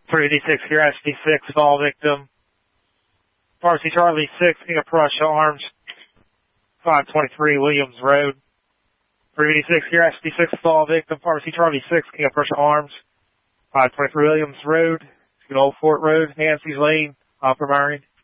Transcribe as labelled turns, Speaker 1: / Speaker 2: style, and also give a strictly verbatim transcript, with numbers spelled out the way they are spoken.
Speaker 1: three eighty-six here, S D six, fall victim. Pharmacy Charlie six, King of Prussia, arms, five twenty-three Williams Road. three eighty-six here, S D six, fall victim. Pharmacy Charlie six, King of Prussia, arms, five twenty-three Williams Road, Old Fort Road, Nancy's Lane, Upper Marion.